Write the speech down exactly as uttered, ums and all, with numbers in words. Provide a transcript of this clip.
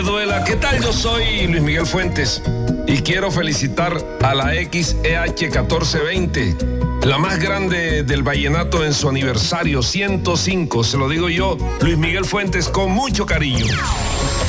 Duela, ¿qué tal? Yo soy Luis Miguel Fuentes y quiero felicitar a la X E H catorce veinte, la más grande del vallenato en su aniversario ciento cinco. Se lo digo yo, Luis Miguel Fuentes, con mucho cariño.